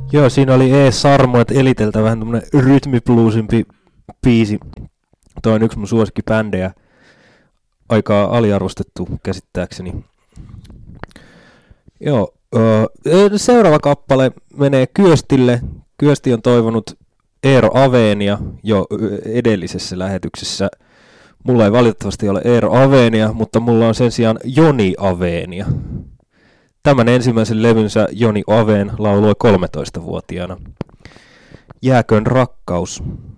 Joo, siinä oli Sarmoet Eliteltä vähän tämmönen rytmibluesimpi biisi. Toi on yksi mun suosikkibändejä. Aika aliarvostettu käsittääkseni. Joo, seuraava kappale menee Kyöstille. Kyösti on toivonut Eero Aveenia jo edellisessä lähetyksessä. Mulla ei valitettavasti ole Eero Aveenia, mutta mulla on sen sijaan Joni Aveenia. Tämän ensimmäisen levynsä Joni Aveen lauloi 13-vuotiaana. Jääköön rakkaus.